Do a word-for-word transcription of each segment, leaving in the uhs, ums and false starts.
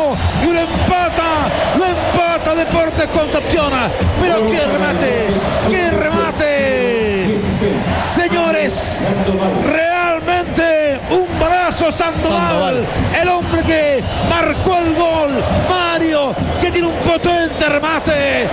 uno y lo empata, lo empata Deportes Concepción. Pero qué remate, qué remate, señores, realmente un brazo Sandoval, Sandoval, el hombre que marcó el gol, Mario, que tiene un potente remate,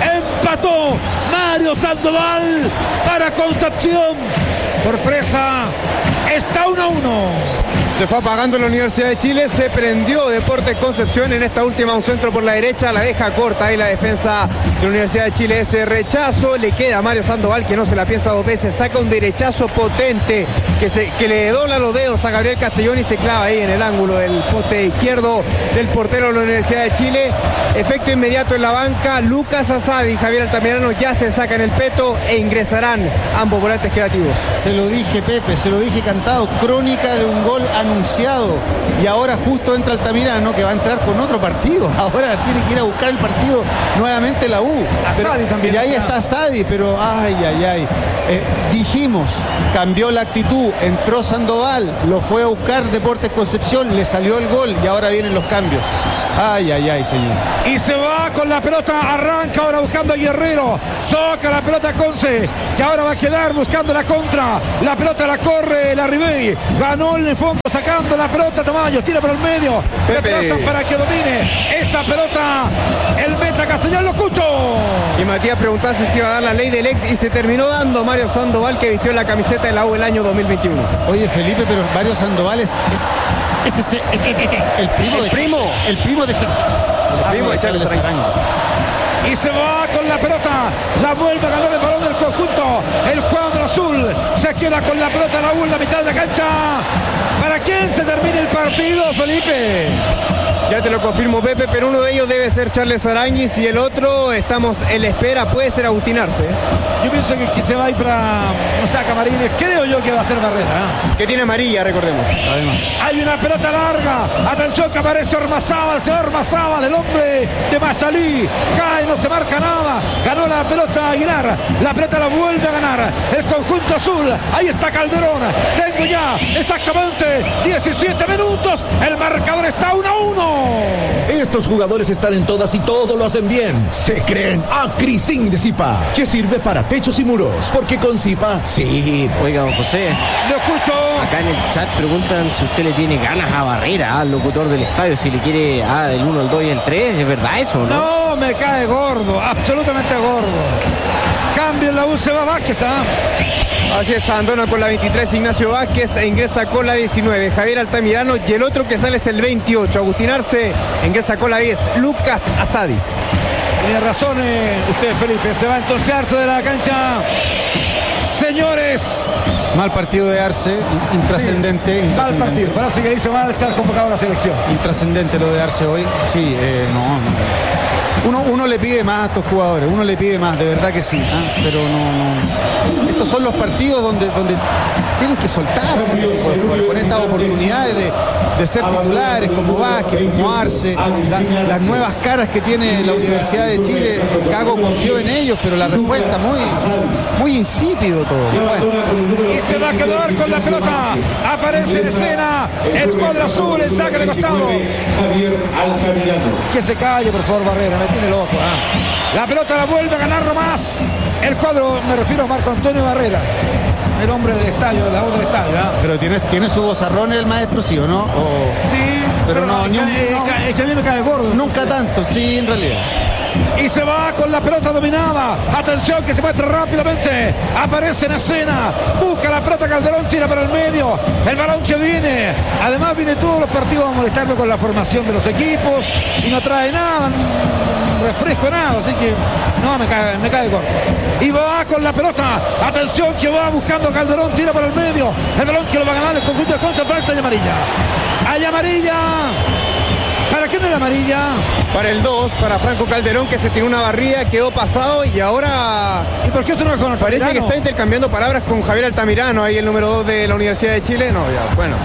empató Mario Sandoval para Concepción. Sorpresa, está uno a uno. Se fue apagando la Universidad de Chile, se prendió Deportes Concepción en esta última, un centro por la derecha, la deja corta ahí la defensa de la Universidad de Chile, ese rechazo, le queda a Mario Sandoval que no se la piensa dos veces, saca un derechazo potente que, se, que le dobla los dedos a Gabriel Castellón y se clava ahí en el ángulo del poste izquierdo del portero de la Universidad de Chile. Efecto inmediato en la banca, Lucas Asadi y Javier Altamirano ya se sacan el peto e ingresarán ambos volantes creativos. Se lo dije, Pepe, se lo dije cantado, crónica de un gol anunciado, y ahora justo entra Altamirano que va a entrar con otro partido, ahora tiene que ir a buscar el partido nuevamente la U. Asadi también. Y ahí está Asadi, pero ay, ay, ay. Eh, dijimos, cambió la actitud, entró Sandoval, lo fue a buscar Deportes Concepción, le salió el gol y ahora vienen los cambios. Ay, ay, ay, señor. Y se va con la pelota, arranca ahora buscando a Guerrero, soca la pelota Conce, que ahora va a quedar buscando la contra, la pelota la corre la Ribey, ganó en el fondo sacando la pelota Tamayo, tira por el medio, retrasa para que domine esa pelota el meta Castellón, lo escucho. Y Matías preguntase si iba a dar la ley del ex y se terminó dando Mario Sandoval, que vistió la camiseta de la U el año dos mil veintiuno. Oye, Felipe, pero Mario Sandoval es, es, es, es, es, es, es, es el primo el de primo, Ch el primo de Ch el primo de Charles Aranguis. Y se va con la pelota, la vuelve a ganar el balón del conjunto, el cuadro azul, se queda con la pelota la U en la mitad de la cancha. ¿Para quién se termina el partido, Felipe? Ya te lo confirmo, Pepe, pero uno de ellos debe ser Charles Aranguis y el otro, estamos en la espera, puede ser Agustín Arce. Yo pienso que el que se va a ir para, no sé, Camarines, creo yo que va a ser Barrera, ¿eh? Que tiene amarilla, recordemos. Además. Hay una pelota larga, atención que aparece Ormazábal, se va Ormazábal, el hombre de Machalí, cae, no se marca nada, ganó la pelota Aguilar, la pelota la vuelve a ganar el conjunto azul, ahí está Calderón, tengo ya exactamente diecisiete minutos, el marcador está uno a uno. Estos jugadores están en todas y todo lo hacen bien. Se creen Acrisin de Zipa, que sirve para techos y muros, porque con Zipa, sí. Oiga, don José, lo escucho. Acá en el chat preguntan si usted le tiene ganas a Barrera, al locutor del estadio, si le quiere ah, del uno, el dos y el tres. ¿Es verdad eso, no? No, me cae gordo, absolutamente gordo. Cambio en la U, se va Vázquez, ¿ah? Así es, abandona con la veintitrés Ignacio Vázquez e ingresa con la diecinueve Javier Altamirano, y el otro que sale es el veintiocho Agustín Arce, ingresa con la diez Lucas Asadi. Tiene razón eh, usted, Felipe, se va entonces Arce de la cancha. Señores, mal partido de Arce, intrascendente. Sí, mal partido, parece que le hizo mal estar convocado a la selección. Intrascendente lo de Arce hoy, sí, eh, no, no. Uno, uno le pide más a estos jugadores, uno le pide más, de verdad que sí, ¿eh? Pero no, no. Estos son los partidos donde, donde tienen que soltarse con, con estas oportunidades de, de ser titulares, como Vázquez, como Arce, la, las nuevas caras que tiene la Universidad de Chile. Gago confió en ellos, pero la respuesta muy, muy insípido todo. Bueno. Y se va a quedar con la pelota, aparece en escena el cuadro azul, el saque de costado. Que se calle, por favor, Barrera, me tiene loco. ¿eh? La pelota la vuelve a ganar nomás el cuadro, me refiero a Marco Antonio Barrera, el hombre del estadio, de la voz del estadio. ¿eh? Pero tiene, tiene su vozarrón el maestro, ¿sí o no? O... Sí, pero, pero no, no, ni un, es, no. Es que a mí me cae gordo. Nunca tanto, sí, en realidad. Y se va con la pelota dominada. Atención que se muestra rápidamente. Aparece en escena. Busca la pelota Calderón, tira para el medio. El balón que viene. Además viene todos los partidos a molestarme con la formación de los equipos. Y no trae nada. Refresco nada. Así que no, me cae, me cae gordo. Y va con la pelota. Atención que va buscando Calderón, tira para el medio. El balón que lo va a ganar el conjunto de Conce. Falta y amarilla. Hay amarilla. ¿Para quién es la amarilla? Para el dos, para Franco Calderón, que se tiró una barrida, quedó pasado y ahora... ¿Y por qué se no con Parece que está intercambiando palabras con Javier Altamirano, ahí el número dos de la Universidad de Chile. No, ya, bueno.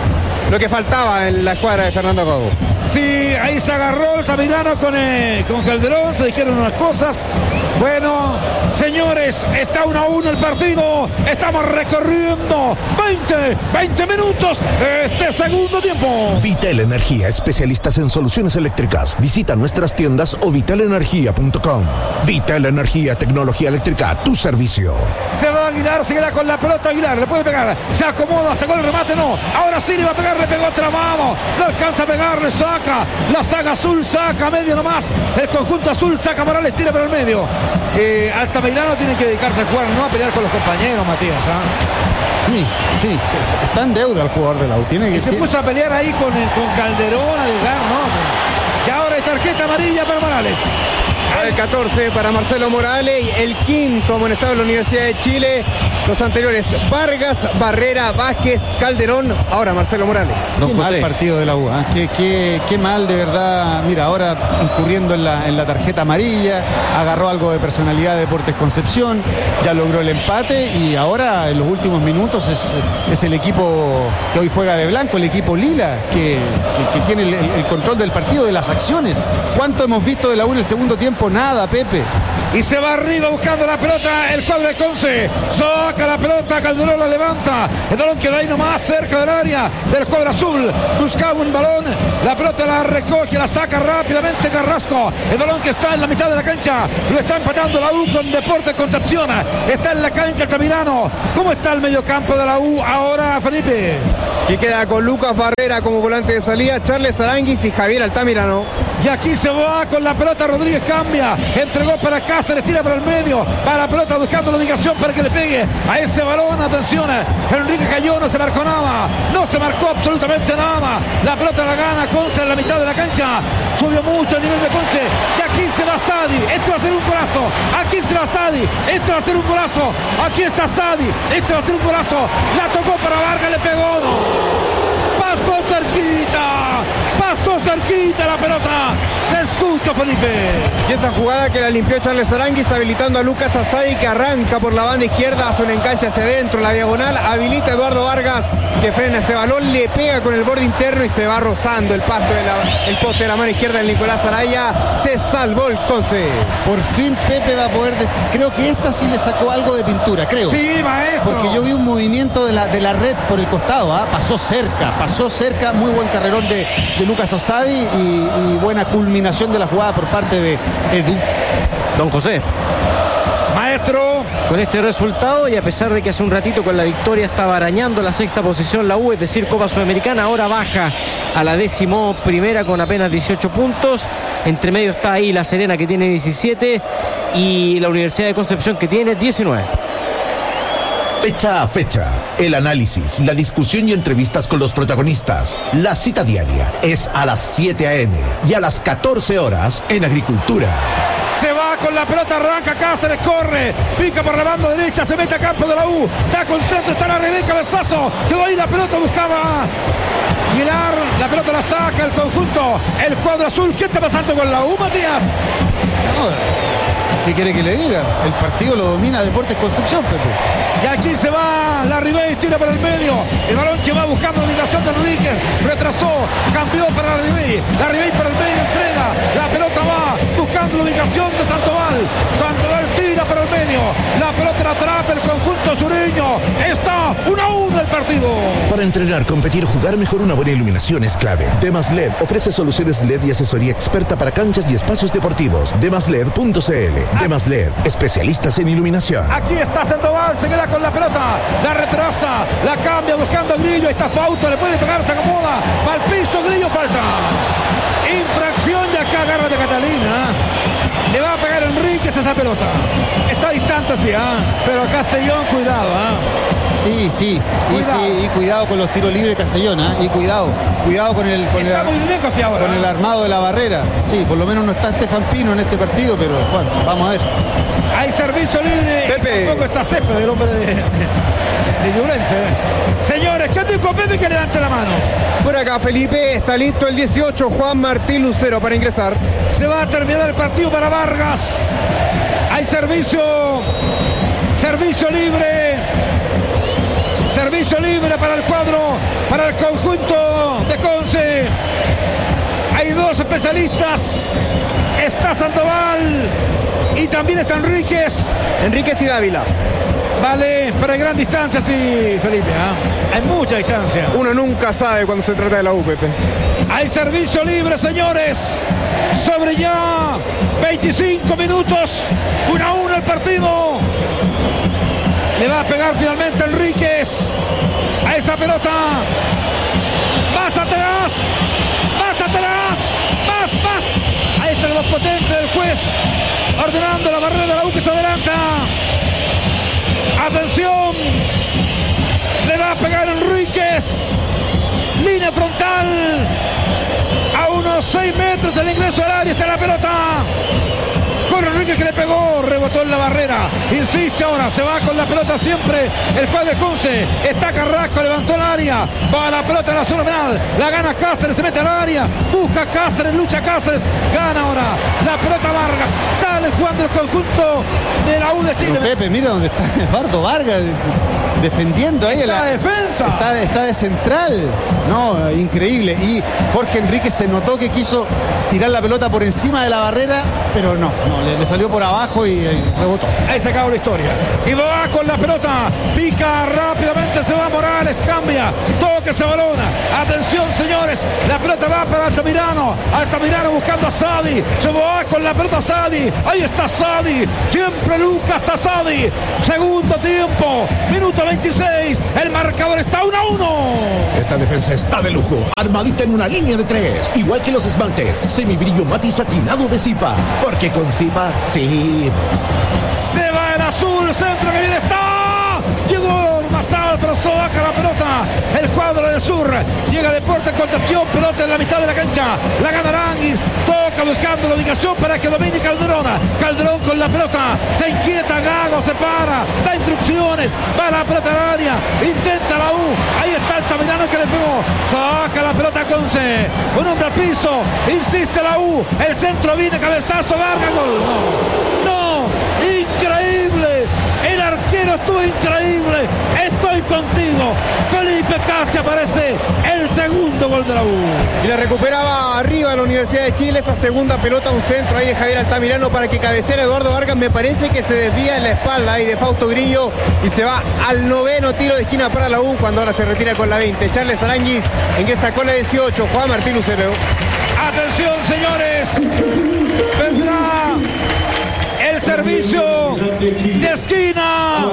lo que faltaba en la escuadra de Fernando Gago. Sí, ahí se agarró el Altamirano con, eh, con Calderón, se dijeron unas cosas. Bueno, señores, está uno a uno el partido. Estamos recorriendo veinte, veinte minutos de este segundo tiempo. Vital Energía, especialistas en soluciones eléctricas. Visita nuestras tiendas o vital energía punto com. Vital Energía, tecnología eléctrica a tu servicio. Se va a Aguilar, se queda con la pelota Aguilar, le puede pegar, se acomoda, sacó el remate, no. Ahora sí le va a pegar, le pegó otra mano. No alcanza a pegarle, saca. La saga azul, saca medio nomás. El conjunto azul saca Morales, tira por el medio. Eh, Altamirano tiene que dedicarse a jugar, no a pelear con los compañeros, Matías. ¿eh? Sí, sí, está en deuda el jugador de la U. Tiene que y se tiene... puso a pelear ahí con, el, con Calderón, a llegar, ¿no? Y ahora hay tarjeta amarilla para Morales. El catorce para Marcelo Morales, el quinto amonestado de la Universidad de Chile. Los anteriores, Vargas, Barrera, Vázquez, Calderón, ahora Marcelo Morales. Qué mal partido de la U, ¿eh? qué, qué, qué mal de verdad. Mira, ahora incurriendo en la, en la tarjeta amarilla, agarró algo de personalidad de Deportes Concepción, ya logró el empate y ahora en los últimos minutos es, es el equipo que hoy juega de blanco, el equipo lila, que, que, que tiene el, el control del partido, de las acciones. ¿Cuánto hemos visto de la U en el segundo tiempo? Nada, Pepe. Y se va arriba buscando la pelota el cuadro de Conce. Saca la pelota, Calderón la levanta. El balón queda ahí nomás cerca del área del cuadro azul. Buscaba un balón. La pelota la recoge, la saca rápidamente Carrasco. El balón que está en la mitad de la cancha. Lo está empatando la U con Deportes Concepción. Está en la cancha Altamirano. ¿Cómo está el mediocampo de la U ahora, Felipe? Que queda con Lucas Barrera como volante de salida, Charles Aranguis y Javier Altamirano. Y aquí se va con la pelota, Rodríguez cambia, entregó para Cáceres, tira para el medio, para la pelota buscando la ubicación para que le pegue a ese balón. Atención, Enrique Cayó, no se marcó nada, no se marcó absolutamente nada. La pelota la gana Conce en la mitad de la cancha, subió mucho el nivel de Conce. Y aquí se va Sadi, este va a ser un golazo. Aquí se va Sadi, este va a ser un golazo. Aquí está Sadi, este va a ser un golazo. La tocó para Vargas, le pegó, no. Pasó cerquita, pasó cerquita la pelota. Te escucho, Felipe. Y esa jugada que la limpió Charles Aranguis, habilitando a Lucas Asadi, que arranca por la banda izquierda, hace una enganche hacia adentro, la diagonal, habilita a Eduardo Vargas, que frena ese balón, le pega con el borde interno y se va rozando el pasto de la, el poste de la mano izquierda del Nicolás Araya. Se salvó el Conce. Por fin Pepe va a poder decir, creo que esta sí le sacó algo de pintura, creo. Sí, maestro. Porque yo vi un movimiento de la, de la red por el costado, ¿eh? pasó cerca, pasó cerca, muy buen carrerón de, de Lucas Asadi y, y buena culminación de la jugada por parte de Edu. Don José. Maestro. Con este resultado y a pesar de que hace un ratito con la victoria estaba arañando la sexta posición la U, es decir, Copa Sudamericana, ahora baja a la décimo primera con apenas dieciocho puntos. Entre medio está ahí La Serena, que tiene diecisiete, y la Universidad de Concepción, que tiene diecinueve. Fecha a fecha, el análisis, la discusión y entrevistas con los protagonistas. La cita diaria es a las siete a eme y a las catorce horas en Agricultura. Se va con la pelota, arranca Cáceres, corre, pica por la banda derecha, se mete a campo de la U, se concentra, está la red, cabezazo, quedó ahí la pelota, buscaba Aguilar, la pelota la saca el conjunto, el cuadro azul. ¿Qué está pasando con la U, Matías? No, ¿qué quiere que le diga? El partido lo domina Deportes Concepción, Pepe. Y aquí se va la Ribey, tira para el medio. El balón que va buscando la ubicación de Enrique. Retrasó, cambió para la Ribey. La Ribey para el medio, entrega. La pelota va buscando la ubicación de Sandoval. Sandoval tira para el medio. La pelota la atrapa el conjunto sureño. Está uno a uno el partido. Para entrenar, competir, jugar mejor, una buena iluminación es clave. Demas L E D ofrece soluciones L E D y asesoría experta para canchas y espacios deportivos. demas led punto c l. Demas L E D, especialistas en iluminación. Aquí está Sandoval, se queda con la pelota, la retrasa, la cambia buscando a Grillo, está Fausto, le puede pegar, se acomoda, va al piso, Grillo, falta. Infracción y acá agarra de Catalina. Le va a pegar Enríquez esa pelota. Está distante así, ¿eh? Pero a Castellón, cuidado, ¿eh? Sí, sí, y, sí, y cuidado con los tiros libres de Castellón, ¿eh? Y cuidado, cuidado con el con, está el, muy lejos ahora, con ¿eh? el armado de la barrera. Sí, por lo menos no está Estefan Pino en este partido, pero bueno, vamos a ver. Hay servicio libre. Pepe. Y tampoco está Césped, el hombre de, de, de, de Ñublense. Señores, ¿qué dijo Pepe? Que levante la mano. Por acá, Felipe, está listo el dieciocho, Juan Martín Lucero, para ingresar. Se va a terminar el partido para Vargas. Hay servicio. Servicio libre. Servicio libre para el cuadro, para el conjunto de Conce. Hay dos especialistas. Está Sandoval y también está Enríquez. Enríquez y Dávila. Vale, pero hay gran distancia, sí, Felipe. ¿eh? Hay mucha distancia. Uno nunca sabe cuando se trata de la U, Pepe. Hay servicio libre, señores. Sobre ya veinticinco minutos. uno a uno el partido. Le va a pegar finalmente Enríquez a esa pelota. Más atrás. Más atrás. Más, más. Ahí está el más potente del juez. Ordenando la barrera de la U que se adelanta. Atención. Le va a pegar Enríquez. Línea frontal. A unos seis metros del ingreso al área está la pelota. Corre Enríquez que le pegó, rebotó en la barrera. Insiste ahora, se va con la pelota siempre el juez de Conce. Está Carrasco, levantó el área. Va a la pelota en la zona penal. La gana Cáceres, se mete al área. Busca Cáceres, lucha Cáceres. Gana ahora la pelota Vargas. Sale jugando el conjunto de la U de Chile. Pero Pepe, mira dónde está Eduardo Vargas defendiendo ahí. Está la defensa. Está, está de central. No, increíble. Y Jorge Enríquez se notó que quiso tirar la pelota por encima de la barrera, pero no, no le, le salió por abajo y, y rebotó. Ahí se acabó la historia. Y va con la pelota. Pica rápidamente, se va Morales, cambia. Toque ese balón. Atención, señores. La pelota va para Altamirano. Altamirano buscando a Sadi. Se va con la pelota Sadi. Ahí está Sadi. Siempre Lucas a Sadi. Segundo tiempo. Minuto veintiséis. El marcador está uno a uno. Esta defensa está de lujo, armadita en una línea de tres, igual que los esmaltes, semibrillo mate y satinado de Zipa, porque con Zipa, sí. Se va el azul, centro que viene está. Llegó Masal, pero saca la pelota. El cuadro del sur. Llega Deportes Concepción, pelota en la mitad de la cancha. La gana Aranguis. Toca buscando la ubicación para que domine Calderón. Calderón con la pelota. Se inquieta Gago, se para. Da instrucciones. Va la pelota al área. Intenta la U. Ahí está Altamirano que le pegó. Saca la pelota a Conce. Un hombre al piso. Insiste la U. El centro viene, cabezazo, Vargas, gol. No. No. Increíble. El arquero estuvo increíble. Estoy contigo. Felipe Casi aparece el segundo gol de la U. Y la recuperaba arriba la Universidad de Chile. Esa segunda pelota, un centro ahí de Javier Altamirano para que cabecera Eduardo Vargas. Me parece que se desvía en la espalda ahí de Fausto Grillo y se va al noveno tiro de esquina para la U, cuando ahora se retira con la veinte. Charles Aranguis ingresa con la dieciocho. Juan Martín Lucero. Atención, señores. Vendrá el servicio de esquina.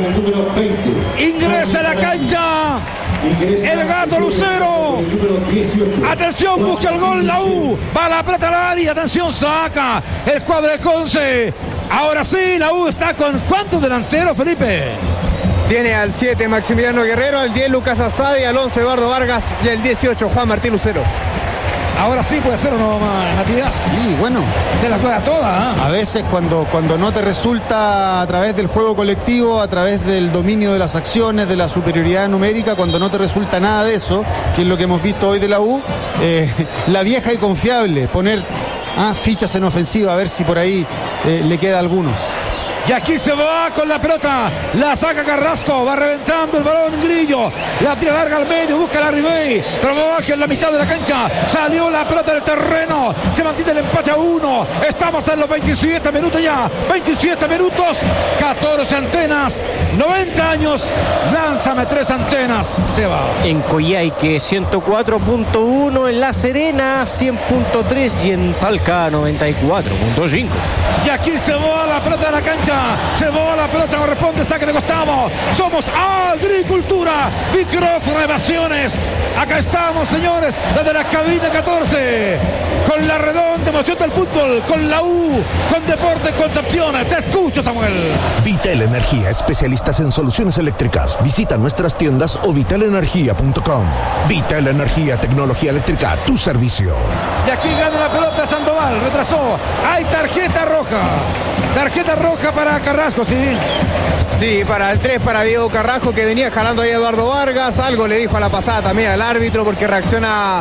Ingresa a la cancha el Gato Lucero. Atención, busca el gol la U. Va la pelota al área. Atención, saca el cuadro de Conce. Ahora sí, la U está con ¿cuántos delanteros, Felipe? Tiene al siete Maximiliano Guerrero, al diez Lucas Asadi, al once Eduardo Vargas y al dieciocho Juan Martín Lucero. Ahora sí puede ser o no, Matías. Sí, bueno. Se la juega toda, ¿eh? A veces cuando, cuando no te resulta a través del juego colectivo, a través del dominio de las acciones, de la superioridad numérica, cuando no te resulta nada de eso, que es lo que hemos visto hoy de la U, eh, la vieja y confiable, poner ah, fichas en ofensiva, a ver si por ahí eh, le queda alguno. Y aquí se va con la pelota. La saca Carrasco. Va reventando el balón Grillo. La tira larga al medio. Busca la Ribey. Trabaja en la mitad de la cancha. Salió la pelota del terreno. Se mantiene el empate a uno. Estamos en los veintisiete minutos ya. veintisiete minutos. catorce antenas. noventa años. Lánzame tres antenas. Se va. En Coyhaique ciento cuatro punto uno. En La Serena cien punto tres. Y en Talca noventa y cuatro punto cinco. Y aquí se va la pelota de la cancha. Se va la pelota, corresponde saque de costado. Somos Agricultura, micrófono de Pasiones. Acá estamos, señores, desde la cabina catorce, con la redonda emoción del fútbol, con la U, con Deportes Concepción. Te escucho, Samuel. Vitel Energía, especialistas en soluciones eléctricas. Visita nuestras tiendas o vitel energía punto com. Vitel Energía, tecnología eléctrica, tu servicio. Y aquí gana la pelota Sandoval, retrasó. Hay tarjeta roja. Tarjeta roja para Carrasco, ¿sí? Sí, para el tres, para Diego Carrasco, que venía jalando ahí a Eduardo Vargas. Algo le dijo a la pasada también al árbitro, porque reacciona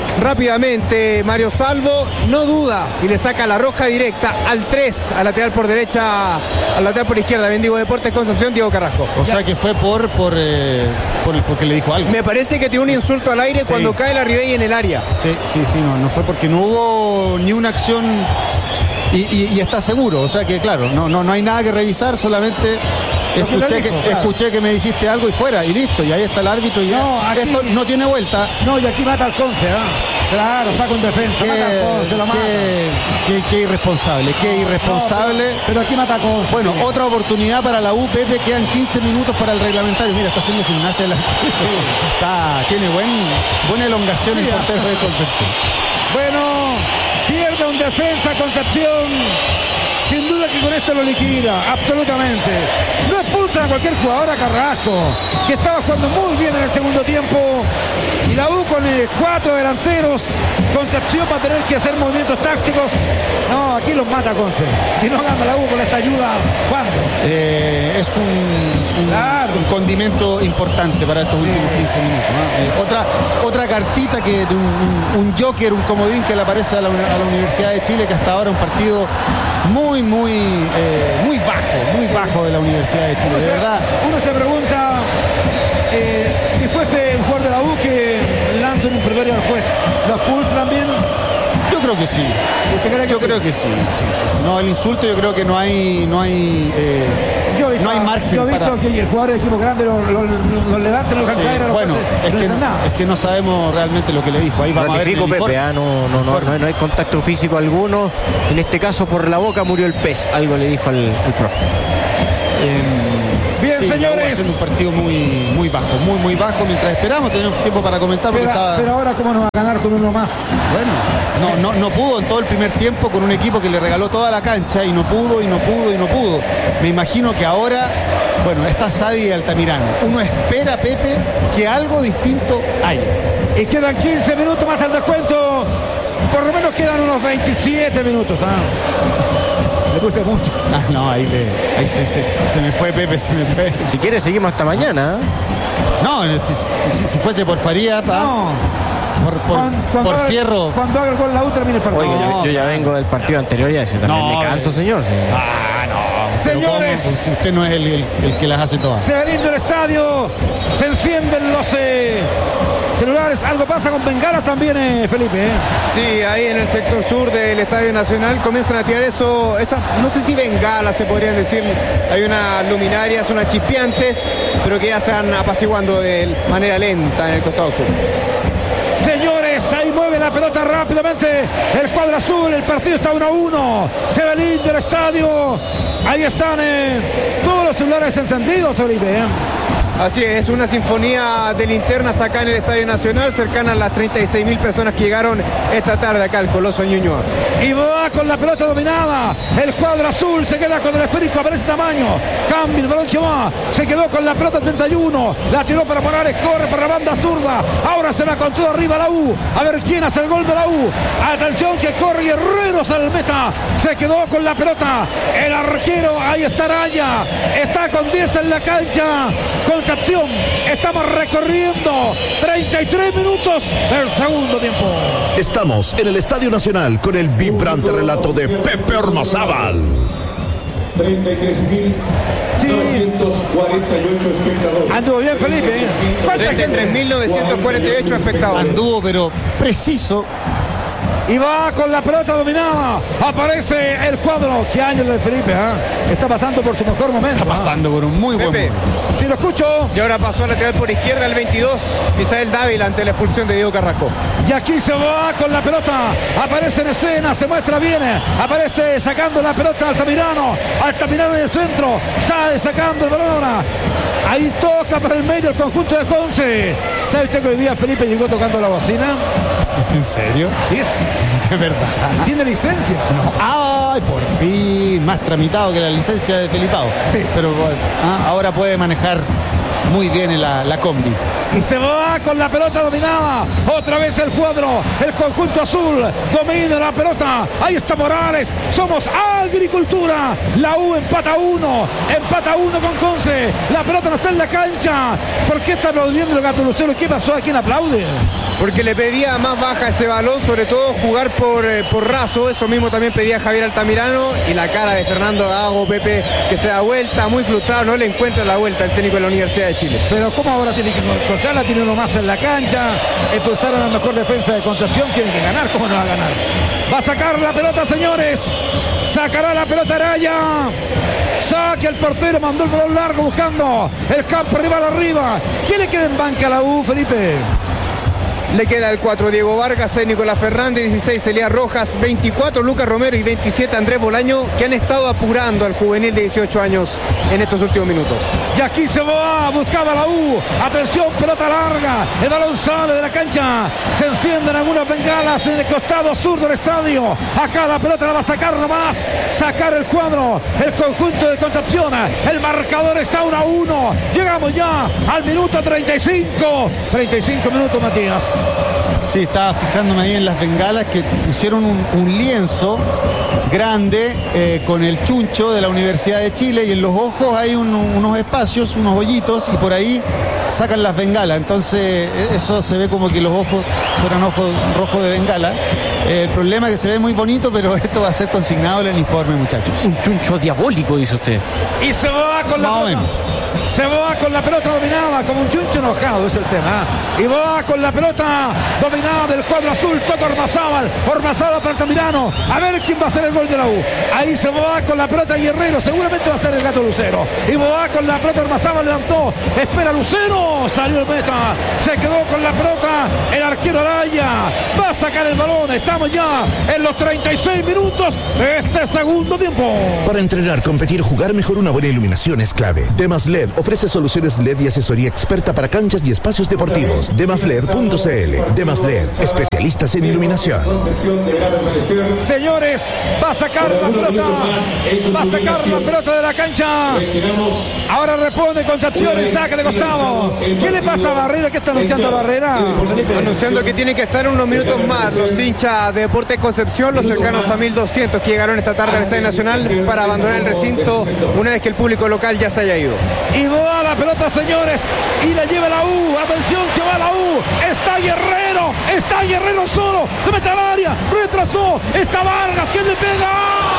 rápidamente Mario Salvo, no duda y le saca la roja directa al tres, al lateral por derecha, al lateral por izquierda, Bendigo Deportes Concepción, Diego Carrasco. O sea que fue por, por, eh, por porque le dijo algo. Me parece que tiene un insulto al aire sí. cuando cae la Ribey en el área. Sí, sí, sí, no, no fue porque no hubo ni una acción y, y, y está seguro, o sea que claro, no, no, no hay nada que revisar, solamente escuché que, dijo, claro. escuché que me dijiste algo y fuera, y listo, y ahí está el árbitro y ya. No, aquí, esto no tiene vuelta. No, y aquí mata al Conce, ¿eh? Claro, saca un defensa, qué, mata al Conce, lo mata. Qué, qué, qué irresponsable, qué no, irresponsable. No, pero, pero aquí mata a Conce. Bueno, sí. otra oportunidad para la U, Pepe, quedan quince minutos para el reglamentario. Mira, está haciendo gimnasia de la... está, tiene buen, buena elongación sí, el portero de Concepción. Bueno, pierde un defensa Concepción. Sin duda que con esto lo liquida, absolutamente. No expulsan a cualquier jugador a Carrasco, que estaba jugando muy bien en el segundo tiempo. Y la U con eh, cuatro delanteros, Concepción va a tener que hacer movimientos tácticos. No, aquí los mata Conce. Si no gana la U con esta ayuda, ¿cuándo? Eh, es un, un, claro, un condimento importante para estos últimos quince minutos, ¿no? Eh, otra, otra cartita, que un, un, un joker, un comodín que le aparece a la, a la Universidad de Chile, que hasta ahora un partido muy, muy, eh, muy bajo, muy bajo de la Universidad de Chile, uno de se, verdad. Uno se pregunta eh, si fuese un jugador de la U que lanza un improperio al juez, ¿lo expulsa también? Yo creo que sí. ¿Usted cree que yo sí? creo que sí, sí, sí, sí. No, el insulto yo creo que no hay, no hay, eh, yo visto, no hay margen. Yo he visto para... que el jugador de equipo grande lo, lo, lo, lo levantan, lo dejan sí, caer a los bueno, jueces, es, no que, nada. es que no sabemos realmente lo que le dijo. Ahí vamos Ratifico, a ver Pepe, ah, no, no, no, no, no hay contacto físico alguno. En este caso, por la boca murió el pez. Algo le dijo al, al profe. Eh, Bien, sí, señores. Es un partido muy, muy bajo, muy, muy bajo. Mientras esperamos, tenemos tiempo para comentar. Porque pero, está... pero ahora, ¿cómo nos va a ganar con uno más? Bueno, no, no, no pudo en todo el primer tiempo con un equipo que le regaló toda la cancha y no pudo, y no pudo, y no pudo. Me imagino que ahora, bueno, está Sadi y Altamirano. Uno espera, Pepe, que algo distinto haya. Y quedan quince minutos más al descuento. Por lo menos quedan unos veintisiete minutos. ¿Ah? Le puse mucho. Ah, no, ahí, le, ahí se, se, se me fue, Pepe, se me fue. Si quiere seguimos hasta mañana. No, si, si, si fuese por Faría, pa, no. por, por, cuando, cuando por haga, Fierro. Cuando haga el gol la U termine el partido. Oye, no, yo, yo ya vengo del partido anterior y eso también no, me canso, señor. Sí. Ah, no. Señores, ¿cómo? Si usted no es el, el, el que las hace todas. Se va lindo el estadio, se encienden los eh, celulares. Algo pasa con bengalas también, eh, Felipe. Eh. Sí, ahí en el sector sur del Estadio Nacional comienzan a tirar eso, esas, no sé si bengalas se podrían decir. Hay unas luminarias, unas chispeantes, pero que ya se van apaciguando de manera lenta en el costado sur. Señores, ahí mueve la pelota rápidamente el cuadro azul, el partido está uno a uno, se ve lindo el estadio, ahí están eh, todos los celulares encendidos, Felipe. ¿eh? Así es, una sinfonía de linternas acá en el Estadio Nacional, cercana a las treinta y seis mil personas que llegaron esta tarde acá al Coloso Ñuñoa. Y va con la pelota dominada, el cuadro azul se queda con el esférico, aparece tamaño, cambia el balón que va, se quedó con la pelota treinta y uno, la tiró para Morales, corre por la banda zurda, ahora se va con todo arriba la U, a ver quién hace el gol de la U, atención que corre Guerrero al meta, se quedó con la pelota, el arquero, ahí está Araya, está con diez en la cancha, con Concepción, estamos recorriendo treinta y tres minutos del segundo tiempo. Estamos en el Estadio Nacional con el vibrante relato de Pepe Ormazábal. treinta y tres mil novecientos cuarenta y ocho espectadores. Anduvo bien, Felipe. ¿Cuánta treinta y tres mil novecientos cuarenta y ocho espectadores. Anduvo, pero preciso. Y va con la pelota dominada. Aparece el cuadro. Qué año de Felipe, ¿eh? Está pasando por su mejor momento. Está pasando ¿eh? por un muy buen Pepe. momento. Si lo escucho. Y ahora pasó a lateral por izquierda el veintidós, Misael Dávila, ante la expulsión de Diego Carrasco. Y aquí se va con la pelota. Aparece en escena, se muestra bien. Aparece sacando la pelota Altamirano. Altamirano en el centro. Sale sacando el balón ahora. Ahí toca para el medio el conjunto de Conce. ¿Sabe usted que hoy día Felipe llegó tocando la bocina? ¿En serio? Sí, es. Es verdad. ¿Tiene licencia? No. ¡Ay, por fin! Más tramitado que la licencia de Felipao. Sí. Pero ah, ahora puede manejar muy bien la, la combi. Y se va con la pelota dominada. Otra vez el cuadro, el conjunto azul domina la pelota. Ahí está Morales. Somos Agricultura. La U empata uno. Empata uno con Conce. La pelota no está en la cancha. ¿Por qué está aplaudiendo el Gato Lucero? ¿Qué pasó? ¿A quién aplaude? porque le pedía más baja ese balón, sobre todo jugar por, eh, por raso. Eso mismo también pedía Javier Altamirano, y la cara de Fernando Gago, Pepe, que se da vuelta, muy frustrado, no le encuentra la vuelta el técnico de la Universidad de Chile. Pero ¿cómo ahora tiene que encontrarla? Tiene uno más en la cancha, expulsar a la mejor defensa de Concepción, tiene que ganar. ¿Cómo no va a ganar? Va a sacar la pelota, señores, sacará la pelota Araya. Saque el portero, mandó el balón largo buscando el campo rival arriba. ¿Quién le queda en banca a la U, Felipe? Le queda el cuatro Diego Vargas, seis Nicolás Fernández, dieciséis Elías Rojas, veinticuatro Lucas Romero y veintisiete Andrés Bolaño, que han estado apurando al juvenil de dieciocho años en estos últimos minutos. Y aquí se va, buscaba la U. Atención, pelota larga. El balón sale de la cancha. Se encienden algunas bengalas en el costado sur del estadio. Acá la pelota la va a sacar nomás. Sacar el cuadro, el conjunto de Concepción. El marcador está uno a uno. Llegamos ya al minuto treinta y cinco. treinta y cinco minutos, Matías. Sí, estaba fijándome ahí en las bengalas que pusieron un, un lienzo grande eh, con el chuncho de la Universidad de Chile, y en los ojos hay un, unos espacios, unos hoyitos, y por ahí sacan las bengalas. Entonces eso se ve como que los ojos fueran ojos rojos de bengala. Eh, el problema es que se ve muy bonito, pero esto va a ser consignado en el informe, muchachos. Un chuncho diabólico, dice usted. Y se va con la pelota. Se va con la pelota dominada, como un chuncho enojado, es el tema. Y va con la pelota dominada del cuadro azul. Toca Ormazábal. Ormazábal para Altamirano. A ver quién va a hacer el gol de la U. Ahí se va con la pelota Guerrero. Seguramente va a ser el Gato Lucero. Y va con la pelota Ormazábal. Levantó. Espera Lucero. Salió el meta. Se quedó con la pelota el arquero Araya. Va a sacar el balón. Estamos ya en los treinta y seis minutos de este segundo tiempo. Para entrenar, competir, jugar mejor, una buena iluminación es clave. Demas L E D ofrece soluciones L E D y asesoría experta para canchas y espacios deportivos. demas led punto c l. Demas L E D, especialistas en iluminación. Señores, va a sacar la pelota. Va a sacar la pelota de la cancha. Ahora repone Concepción el saque de costado. ¿Qué le pasa a Barrera? ¿Qué está anunciando a Barrera? Anunciando que tienen que estar unos minutos más los hinchas de Deportes Concepción, los cercanos a mil doscientos que llegaron esta tarde al Estadio Nacional para abandonar el recinto una vez que el público local ya se haya ido. Y va la pelota, señores, y la lleva la U. Atención que va la U. Está Guerrero, está Guerrero solo. Se mete al área, retrasó. Está Vargas, ¿quién le pega?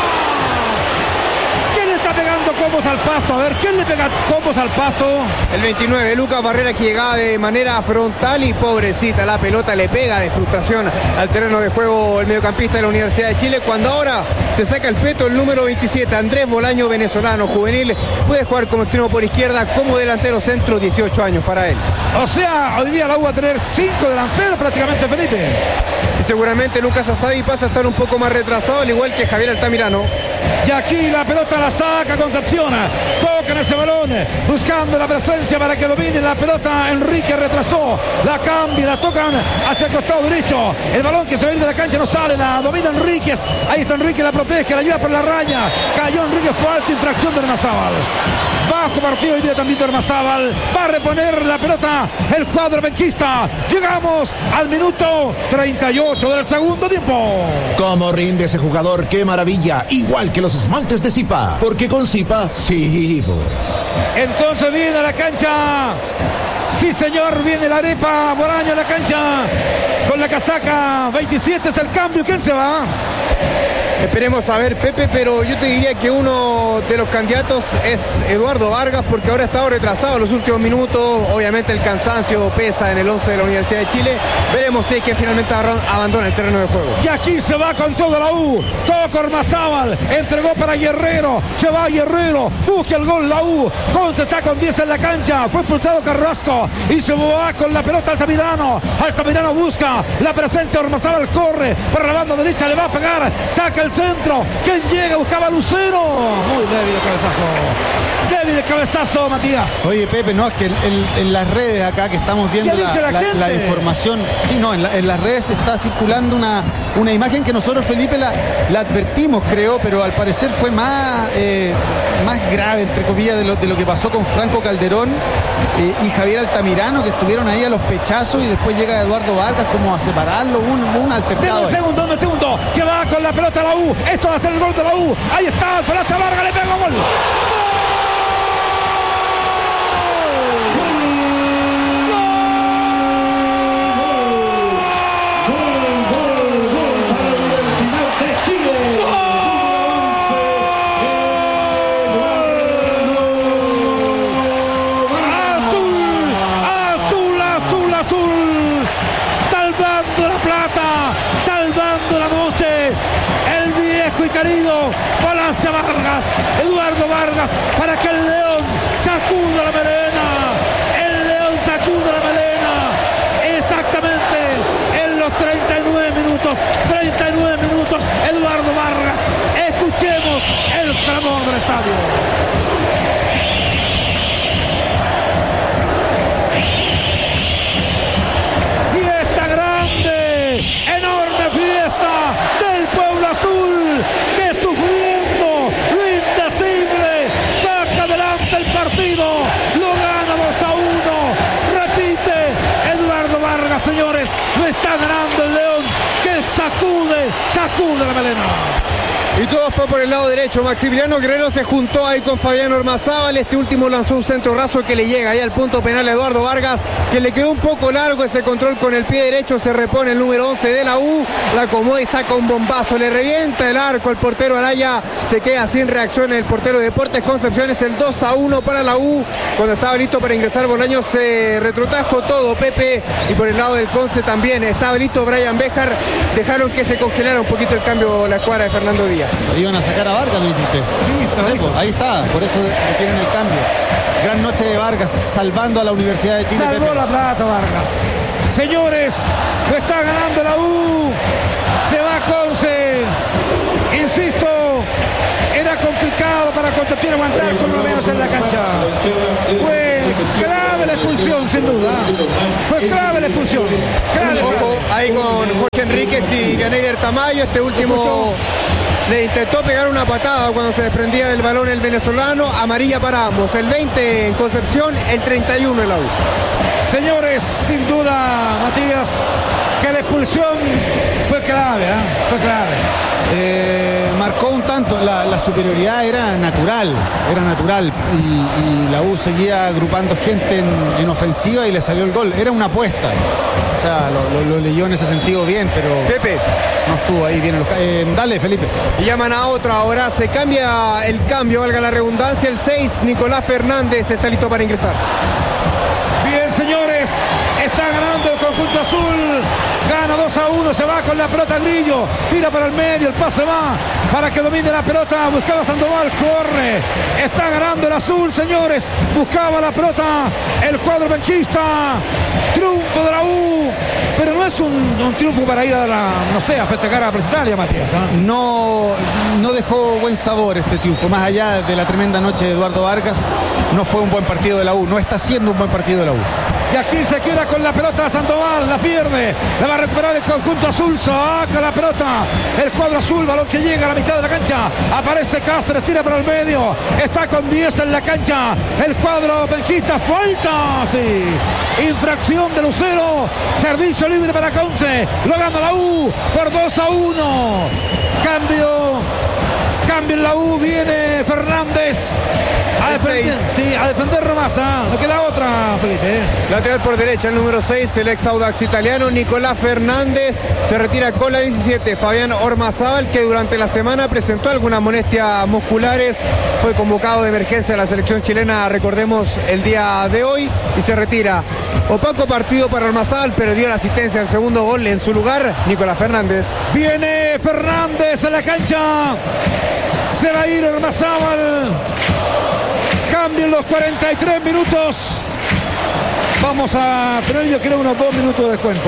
¿Quién le está pegando combos al pasto? A ver, ¿quién le pega combos al pasto? El veintinueve, Lucas Barrera, que llegaba de manera frontal, y pobrecita, la pelota le pega de frustración al terreno de juego el mediocampista de la Universidad de Chile, cuando ahora se saca el peto el número veintisiete, Andrés Bolaño, venezolano, juvenil, puede jugar como extremo por izquierda, como delantero centro, dieciocho años para él. O sea, hoy día la U va a tener cinco delanteros prácticamente, Felipe. Y seguramente Lucas Asadi pasa a estar un poco más retrasado, al igual que Javier Altamirano. Y aquí la pelota la saca Concepción. Tocan ese balón, buscando la presencia para que domine la pelota. Enrique retrasó, la cambia, la tocan hacia el costado derecho. El balón que se va a ir de la cancha no sale, la domina Enríquez. Ahí está Enrique, la protege, la lleva por la raya. Cayó Enrique, fue alta infracción de Ormazábal. Bajo partido hoy día también de Ormazábal. Va a reponer la pelota el cuadro benquista. Llegamos al minuto treinta y ocho del segundo tiempo. ¿Cómo rinde ese jugador? ¡Qué maravilla! Igual que los esmaltes de Zipa. Porque con Zipa, sí. Entonces viene a la cancha. Sí, señor, viene la arepa. Bolaño a la cancha con la casaca veintisiete. Es el cambio. ¿Quién se va? Esperemos a ver, Pepe, pero yo te diría que uno de los candidatos es Eduardo Vargas, porque ahora ha estado retrasado en los últimos minutos. Obviamente el cansancio pesa en el once de la Universidad de Chile. Veremos si es que finalmente abandona el terreno de juego. Y aquí se va con toda la U. Toca Ormazábal, entregó para Guerrero. Se va Guerrero, busca el gol la U. Conce está con diez en la cancha. Fue expulsado Carrasco y se va con la pelota Altamirano. Altamirano busca la presencia. Ormazábal corre para la banda derecha, le va a pegar. Saca el centro. ¿Quién llega? Buscaba a Lucero. Muy débil el cabezazo. Débil el cabezazo, Matías. Oye, Pepe, no, es que en, en, en las redes acá que estamos viendo la, la, la, la información, sí, no, en, la, en las redes está circulando una, una imagen que nosotros, Felipe, la, la advertimos, creo, pero al parecer fue más, eh, más grave, entre comillas, de lo, de lo que pasó con Franco Calderón eh, y Javier Altamirano, que estuvieron ahí a los pechazos, y después llega Eduardo Vargas como a separarlo, un, un altercado. Un segundo, un segundo, que va con la pelota a la U. Esto va a ser el gol de la U. Ahí está, Falacia Vargas, le pega gol. hijo y querido, Palacio Vargas, Eduardo Vargas, para que el León sacuda la melena. El León sacuda la melena. Exactamente en los treinta y nueve minutos. treinta y nueve minutos, Eduardo Vargas. Escuchemos el clamor del estadio. Fiesta grande, enorme fiesta del pueblo azul, que sufriendo lo indecible saca adelante el partido, lo gana dos a uno. Repite Eduardo Vargas, señores, lo está ganando el León, que sacude, sacude la melena. Y todo fue por el lado derecho. Maximiliano Guerrero se juntó ahí con Fabián Ormazábal. Este último lanzó un centro raso que le llega ahí al punto penal a Eduardo Vargas, que le quedó un poco largo ese control con el pie derecho. Se repone el número once de la U, la acomoda y saca un bombazo, le revienta el arco. El portero Araya se queda sin reacción. El portero de Deportes Concepción. Es el dos a uno para la U. Cuando estaba listo para ingresar Bolaños, se retrotrajo todo Pepe, y por el lado del Conce también estaba listo Brian Béjar. Dejaron que se congelara un poquito el cambio la escuadra de Fernando Díaz. Iban a sacar a Vargas, me dice usted. Sí, está Sí, listo. pues, ahí está, por eso tienen el cambio. Gran noche de Vargas, salvando a la Universidad de Chile. Salvó Pepe. la plata Vargas. Señores, lo está ganando la U. Se va Conce. Insisto, era complicado para Concepción aguantar con lo menos en la cancha. Fue clave la expulsión, sin duda. Fue clave la expulsión. Clave, Ojo, clave. ahí con Jorge Enríquez y Ganeider Tamayo. Este último le intentó pegar una patada cuando se desprendía del balón el venezolano. Amarilla para ambos. El veinte en Concepción, el treinta y uno en la U. Señores, sin duda, Matías, que la expulsión fue clave, ¿eh? Fue clave. Eh, marcó un tanto, la, la superioridad era natural, era natural, y, y la U seguía agrupando gente en, en ofensiva y le salió el gol. Era una apuesta, o sea, lo, lo- lo leyó en ese sentido bien, pero Pepe. no estuvo ahí bien en los ca- eh, dale, Felipe. Y llaman a otro, ahora se cambia el cambio, valga la redundancia. El seis, Nicolás Fernández, está listo para ingresar. Bien, señores, está ganando el conjunto azul. Gana dos a uno, se va con la pelota Grillo. Tira para el medio, el pase va para que domine la pelota. Buscaba Sandoval, corre. Está ganando el azul, señores. Buscaba la pelota el cuadro benquista. Triunfo de la U. Pero no es un, un triunfo para ir a la, no sé, a festejar a la Presentalia, Matías. ¿eh? No, no dejó buen sabor este triunfo, más allá de la tremenda noche de Eduardo Vargas. No fue un buen partido de la U, no está siendo un buen partido de la U. Y aquí se queda con la pelota Sandoval, la pierde, la va a recuperar el conjunto azul, saca la pelota, el cuadro azul, balón que llega a la mitad de la cancha, aparece Cáceres, tira para el medio, está con diez en la cancha, el cuadro benquista, falta, sí, infracción de Lucero, servicio libre para Conce, lo gana la U por dos a uno, cambio, cambio en la U, viene Fernández. A defender, sí, a defender nomás, ¿ah? No queda otra, Felipe. ¿eh? Lateral por derecha, el número seis, el ex Audax italiano, Nicolás Fernández. Se retira con la diecisiete, Fabián Ormazábal, que durante la semana presentó algunas molestias musculares. Fue convocado de emergencia a la selección chilena, recordemos, el día de hoy, y se retira. Opaco partido para Ormazábal, pero dio la asistencia al segundo gol. En su lugar, Nicolás Fernández. Viene Fernández en la cancha. Se va a ir Ormazábal. Cambio en los cuarenta y tres minutos. Vamos a tener, yo creo, unos dos minutos de descuento.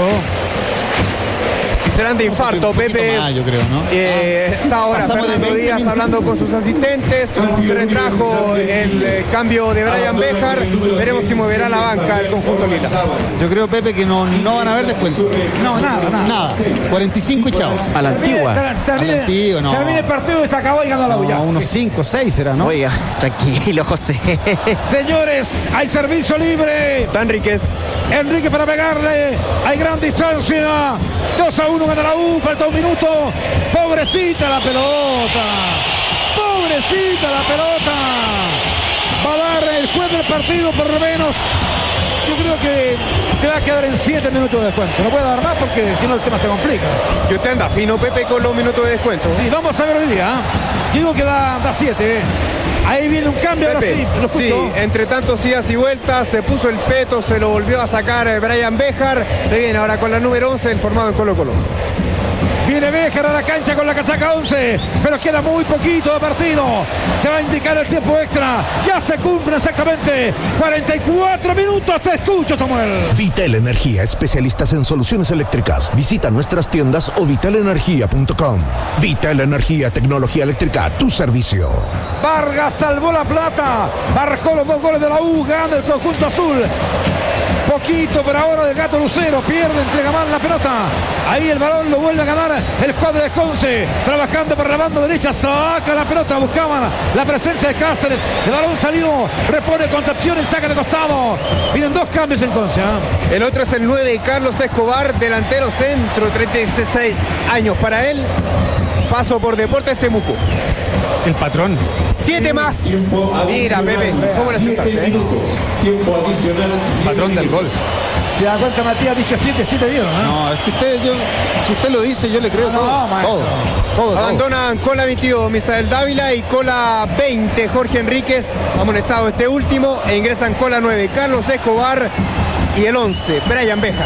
Y serán de infarto, Un poquito Pepe. más, yo creo, ¿no? Eh, está ahora Pasamos de Fernando veinte Díaz minutos. hablando con sus asistentes. Se retrajo el eh, cambio de Brian Béjar. Veremos si moverá la banca el conjunto lila. Yo creo, Pepe, que no, no van a haber descuento. No, nada, nada. Nada, cuarenta y cinco y chao. A la antigua. Termine, termine, A la antigua, no. termine el partido y se acabó y ganó la U ya. No, unos cinco, seis será, ¿no? Oiga, tranquilo, José. Señores, hay servicio libre. Dan Enríquez. Enrique para pegarle. Hay gran distancia. dos a uno gana la U. Falta un minuto. Pobrecita la pelota. Pobrecita la pelota. Va a dar el juez del partido por lo menos. Yo creo que se va a quedar en siete minutos de descuento. No puede dar más porque si no el tema se complica. Y usted anda fino, Pepe, con los minutos de descuento. Sí, vamos a ver hoy día. Yo digo que da, da siete. Ahí viene un cambio, ahora Pepe, sí, lo sí, escucho. entre tantos idas y vueltas, se puso el peto, se lo volvió a sacar eh, Brian Béjar. Se viene ahora con la número once, el formado en Colo Colo. Viene Béjar a la cancha con la casaca once, pero queda muy poquito de partido. Se va a indicar el tiempo extra. Ya se cumple exactamente cuarenta y cuatro minutos. Te escucho, Samuel. Vitel Energía, especialistas en soluciones eléctricas. Visita nuestras tiendas o vitel energía punto com. Vitel Energía, tecnología eléctrica a tu servicio. Vargas salvó la plata. Marcó los dos goles de la U. Gana el conjunto azul. Poquito por ahora del Gato Lucero, pierde, entrega mal la pelota. Ahí el balón lo vuelve a ganar el cuadro de Conce, trabajando por la banda derecha, saca la pelota, buscaban la presencia de Cáceres, el balón salió, repone Concepción, el saca de costado. Vienen dos cambios en Conce, ¿eh? El otro es el nueve, Carlos Escobar, delantero centro, treinta y seis años para él. Paso por Deportes Temuco. El patrón. Siete más. Tiempo Mira, Pepe, ¿cómo le siete asustaste, eh? minutos. Tiempo adicional. Patrón del gol. Se da cuenta, Matías, dije siete, siete dieron, ¿no? No, es que usted, yo, si usted lo dice, yo le creo No, todo. no, maestro. todo. Todo, todo. Abandonan cola veintidós, Misael Dávila, y cola veinte, Jorge Enríquez, amonestado este último, e ingresan cola nueve, Carlos Escobar, y el once, Brian Béjar.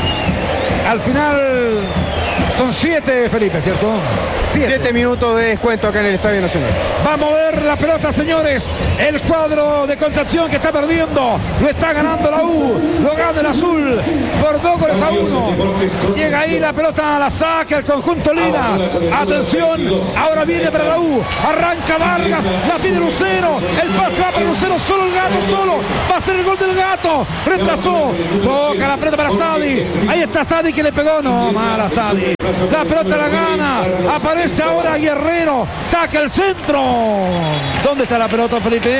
Al final son siete, Felipe, ¿cierto? Siete. Siete minutos de descuento acá en el Estadio Nacional. Vamos a ver la pelota, señores. El cuadro de Concepción que está perdiendo. Lo está ganando la U. Lo gana el azul por dos goles a uno. Llega ahí la pelota, la saca el conjunto Lina. Atención. Ahora viene para la U. Arranca Vargas. La pide Lucero. El pase va para Lucero. Solo el Gato, solo. Va a ser el gol del Gato. Retrasó. Toca la pelota para Sadi. Ahí está Sadi que le pegó. No, mala Sadi. La pelota la gana. Aparece ahora Guerrero. Saca el centro. ¿Dónde está la pelota, Felipe?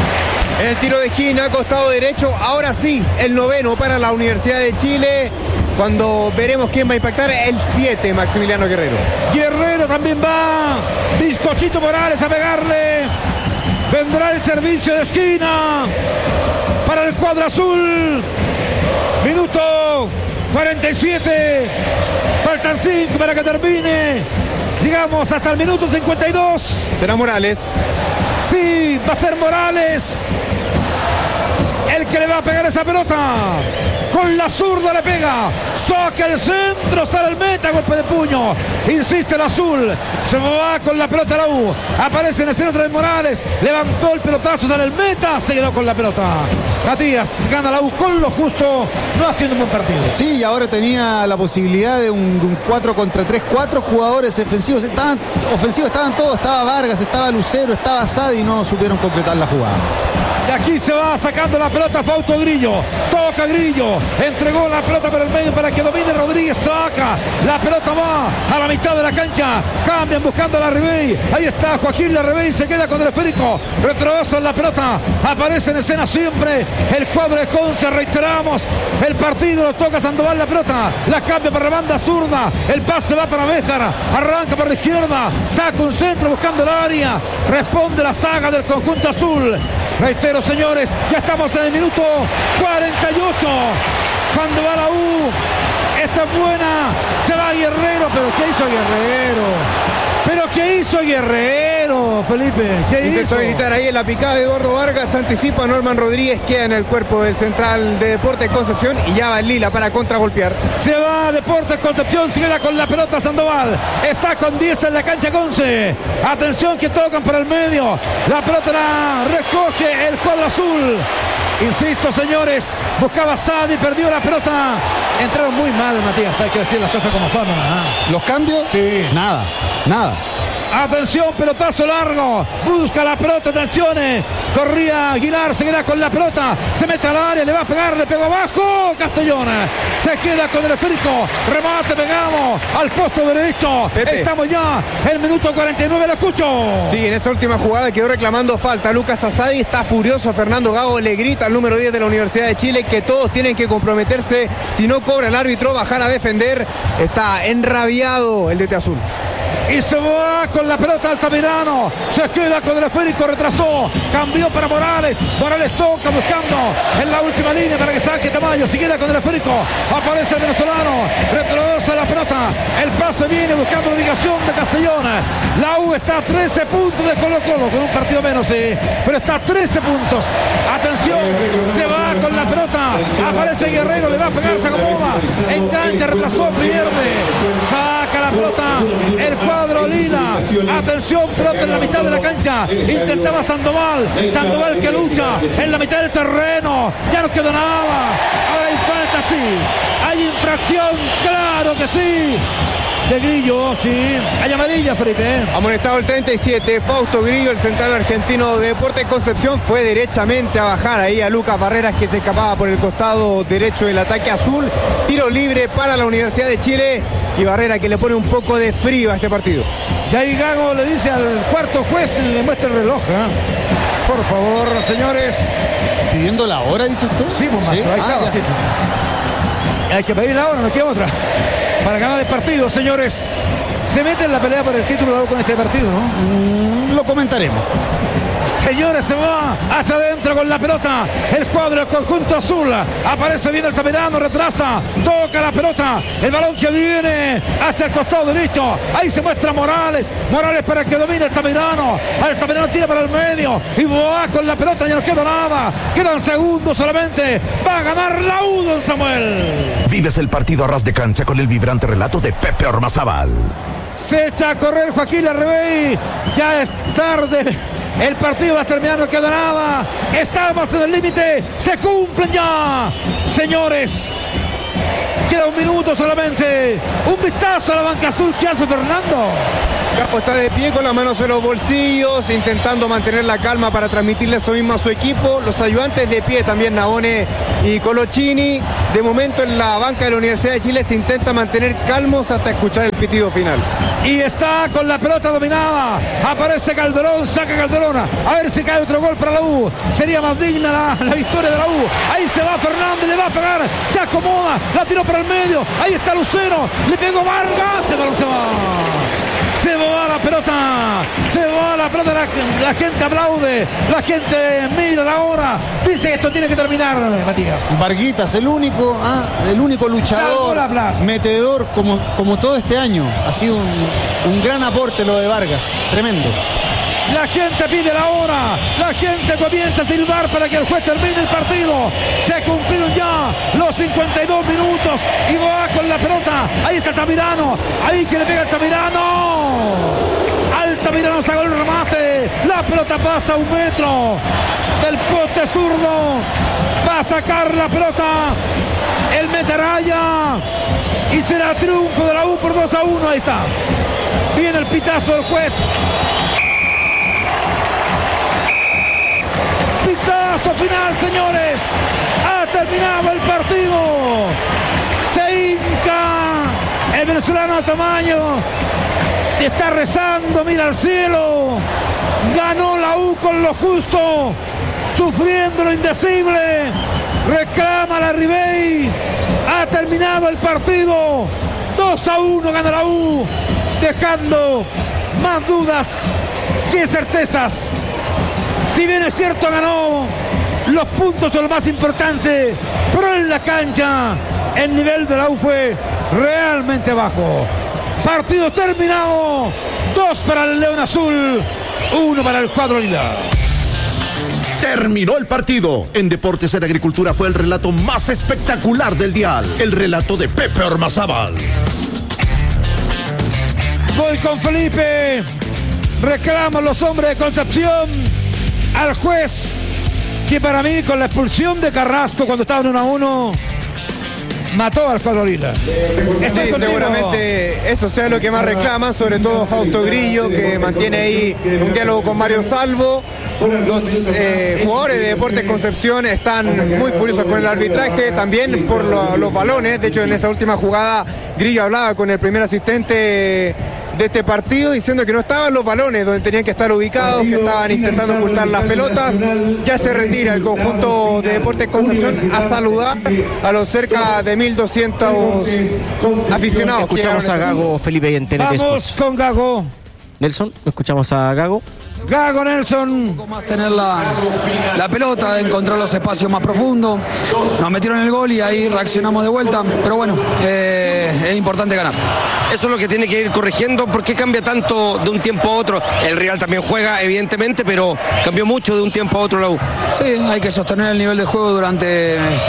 El tiro de esquina, costado derecho. Ahora sí, el noveno para la Universidad de Chile. Cuando veremos quién va a impactar, el siete, Maximiliano Guerrero. Guerrero también va. Bizcochito Morales a pegarle. Vendrá el servicio de esquina para el cuadro azul. Minuto cuarenta y siete. Faltan cinco para que termine. Llegamos hasta el minuto cincuenta y dos. Será Morales. Sí, va a ser Morales el que le va a pegar esa pelota. Con la zurda le pega. Saca el centro, sale el meta, golpe de puño. Insiste el azul. Se va con la pelota la U. Aparece en el centro de Morales. Levantó el pelotazo, sale el meta. Se quedó con la pelota. Matías gana la U con lo justo, no haciendo un buen partido. Sí, y ahora tenía la posibilidad de un, de un cuatro contra tres. Cuatro jugadores ofensivos. Estaban, ofensivos estaban todos. Estaba Vargas, estaba Lucero, estaba Sadi y no supieron completar la jugada. De aquí se va sacando la pelota Fausto Grillo. Toca Grillo. Entregó la pelota por el medio para que domine Rodríguez. Saca. La pelota va a la mitad de la cancha. Cambian buscando a la Larribey. Ahí está Joaquín Larribey. Se queda con el esférico. Retroceso en la pelota. Aparece en escena siempre el cuadro de Conce. Reiteramos. El partido lo toca Sandoval la pelota. La cambia para la banda zurda. El pase va para Béjar. Arranca por la izquierda. Saca un centro buscando el área. Responde la saga del conjunto azul. Reitero, señores, ya estamos en el minuto cuarenta y ocho. Cuando va la U, esta es buena. Se va Guerrero, pero ¿qué hizo Guerrero? ¿Pero qué hizo Guerrero, Felipe? ¿Qué Intentó hizo? gritar ahí en la picada de Eduardo Vargas. Anticipa Norman Rodríguez. Queda en el cuerpo del central de Deportes Concepción. Y ya va el Lila para contragolpear. Se va Deportes Concepción, se queda con la pelota Sandoval. Está con diez en la cancha Conce. Atención que tocan por el medio. La pelota la recoge el cuadro azul. Insisto, señores, buscaba Sadi, perdió la pelota. Entraron muy mal, Matías, hay que decir las cosas como son. ¿Ah? ¿Los cambios? Sí. Nada, nada. Atención, pelotazo largo. Busca la pelota, atención. Corría Aguilar, se queda con la pelota. Se mete al área, le va a pegar, le pegó abajo. Castellón se queda con el esférico. Remate, pegamos al posto derecho. Pepe. Estamos ya en el minuto cuarenta y nueve, lo escucho. Sí, en esa última jugada quedó reclamando falta. Lucas Asadi está furioso. Fernando Gago le grita al número diez de la Universidad de Chile que todos tienen que comprometerse. Si no cobra el árbitro, bajar a defender. Está enrabiado el D T azul. Y se va con la pelota Altamirano. Se queda con el esférico, retrasó. Cambió para Morales. Morales toca buscando en la última línea para que saque Tamayo. Se queda con el esférico. Aparece el venezolano. Retrocede la pelota. El pase viene buscando la ubicación de Castellón. La U está a trece puntos de Colo Colo. Con un partido menos, sí. Pero está a trece puntos. Atención. Se va con la pelota. Aparece Guerrero. Le va a pegar, se acomoda. Engancha, retrasó, pierde. Saca la pelota el cuadro lila. Atención, pelota en la mitad de la cancha. Intentaba Sandoval. Sandoval que lucha en la mitad del terreno. Ya no quedó nada. Ahora hay falta, sí. Hay infracción, claro que sí. De Grillo, sí. Hay amarilla, Felipe. Amonestado el treinta y siete, Fausto Grillo, el central argentino de Deportes Concepción, fue derechamente a bajar ahí a Lucas Barreras, que se escapaba por el costado derecho del ataque azul. Tiro libre para la Universidad de Chile y Barrera que le pone un poco de frío a este partido. Y ahí Gago le dice al cuarto juez, le muestra el reloj, ¿eh? Por favor, señores. ¿Pidiendo la hora, dice usted? Sí, pues, ¿Sí? ahí Ah, estaba, sí, sí, sí. Hay que pedir la hora, no queda otra. Para ganar el partido, señores. Se mete en la pelea por el título de con este partido, ¿no? Mm, lo comentaremos. Señores, se va hacia adentro con la pelota. El cuadro del conjunto azul. Aparece bien el Tamirano, retrasa. Toca la pelota. El balón que viene hacia el costado derecho. Ahí se muestra Morales. Morales para que domine el Tamirano. El Tamirano tira para el medio. Y va con la pelota. Ya no queda nada. Quedan segundos solamente. Va a ganar la U, don Samuel. Vives el partido a ras de cancha con el vibrante relato de Pepe Ormazábal. Se echa a correr Joaquín Larribey. Ya es tarde. El partido va a terminar, no queda nada. Estamos en el límite. Se cumplen ya, señores. Queda un minuto solamente. Un vistazo a la banca azul. ¿Qué hace Fernando? Gago está de pie con las manos en los bolsillos, intentando mantener la calma para transmitirle eso mismo a su equipo. Los ayudantes de pie también, Nabone y Colochini. De momento en la banca de la Universidad de Chile se intenta mantener calmos hasta escuchar el pitido final. Y está con la pelota dominada. Aparece Calderón, saca Calderón. A ver si cae otro gol para la U. Sería más digna la, la victoria de la U. Ahí se va Fernández, le va a pegar. Se acomoda, la tiró para el medio. Ahí está Lucero, le pegó Vargas. Se va, se va. Se va la pelota, se va la pelota, la, la gente aplaude, la gente mira la hora, dice que esto tiene que terminar, Matías. Varguitas, el único, ah, el único luchador, metedor como, como todo este año. Ha sido un, un gran aporte lo de Vargas, tremendo. La gente pide la hora, la gente comienza a silbar para que el juez termine el partido. Se cumplieron ya los cincuenta y dos minutos y va con la pelota. Ahí está Tamirano, ahí que le pega el Tamirano. Al Tamirano sacó el remate. La pelota pasa a un metro del poste zurdo. Va a sacar la pelota el Metaraya y será triunfo de la U por dos a uno. Ahí está. Viene el pitazo del juez. Pitazo final, señores. Ha terminado el partido. Se hinca el venezolano a Tamaño. Está rezando, mira al cielo. Ganó la U con lo justo, sufriendo lo indecible. Reclama la Ribey. Ha terminado el partido. dos a uno gana la U, dejando más dudas que certezas. Si bien es cierto, ganó, los puntos son lo más importante, pero en la cancha el nivel de la U fue realmente bajo. Partido terminado, dos para el León Azul, uno para el cuadro lila. Terminó el partido. En Deportes en Agricultura fue el relato más espectacular del dial. El relato de Pepe Ormazábal. Voy con Felipe. Reclaman los hombres de Concepción al juez, que para mí con la expulsión de Carrasco cuando estaba en uno a uno mató al cuadro lila. Sí, seguramente eso sea lo que más reclaman, sobre todo Fausto Grillo, que mantiene ahí un diálogo con Mario Salvo. Los eh, jugadores de Deportes Concepción están muy furiosos con el arbitraje, también por lo, los balones. De hecho, en esa última jugada Grillo hablaba con el primer asistente de este partido diciendo que no estaban los balones donde tenían que estar ubicados, que estaban intentando ocultar las pelotas. Ya se retira el conjunto de Deportes Concepción a saludar a los cerca de mil doscientos aficionados. Escuchamos a Gago, Felipe, y en T N T Vamos Sports. con Gago. Nelson, escuchamos a Gago. Gago Nelson. Un poco más tener la, la pelota, encontrar los espacios más profundos. Nos metieron el gol y ahí reaccionamos de vuelta. Pero bueno, eh, es importante ganar. Eso es lo que tiene que ir corrigiendo. ¿Por qué cambia tanto de un tiempo a otro? El rival también juega, evidentemente, pero cambió mucho de un tiempo a otro la U. Sí, hay que sostener el nivel de juego durante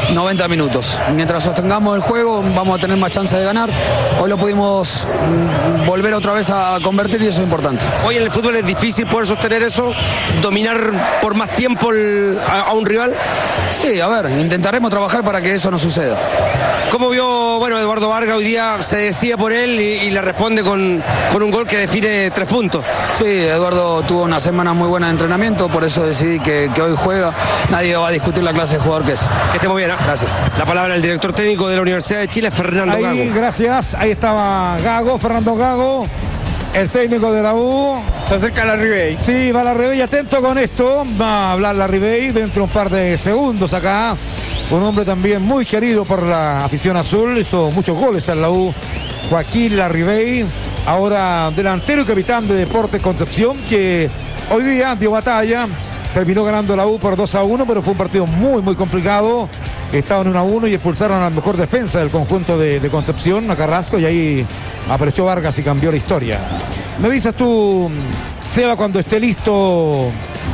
noventa minutos. Mientras sostengamos el juego vamos a tener más chance de ganar. Hoy lo pudimos mm, volver otra vez a convertir y eso es importante. Hoy en el fútbol es difícil poder sostener eso, dominar por más tiempo el, a, a un rival. Sí, a ver, intentaremos trabajar para que eso no suceda. ¿Cómo vio, bueno, Eduardo Vargas hoy día? Se decía por él y, y le responde con, con un gol que define tres puntos. Sí, Eduardo tuvo una semana muy buena de entrenamiento, por eso decidí que, que hoy juega. Nadie va a discutir la clase de jugador que es. Que esté muy bien, ¿eh? Gracias. La palabra del director técnico de la Universidad de Chile, Fernando Ahí, Gago. gracias. Ahí estaba Gago, Fernando Gago, el técnico de la U. Se acerca la Ribey. Sí, va la Ribey, atento con esto. Va a hablar la Ribey dentro de un par de segundos acá. Un hombre también muy querido por la afición azul. Hizo muchos goles en la U. Joaquín Larribey, ahora delantero y capitán de Deportes Concepción, que hoy día dio batalla. Terminó ganando la U por dos a uno, pero fue un partido muy, muy complicado. Estaban uno a uno y expulsaron a la mejor defensa del conjunto de, de Concepción, a Carrasco, y ahí apareció Vargas y cambió la historia. Me dices tú, Seba, cuando esté listo.